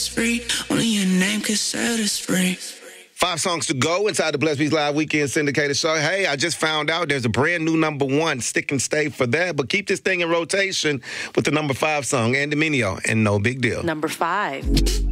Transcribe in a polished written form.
Free, only your name can set us free. 5 songs to go inside the Blessed Beats Live Weekend Syndicated Show. Hey, I just found out there's a brand new number 1. Stick and stay for that. But keep this thing in rotation with the number 5 song, Andy Mineo, and No Big Deal. Number 5.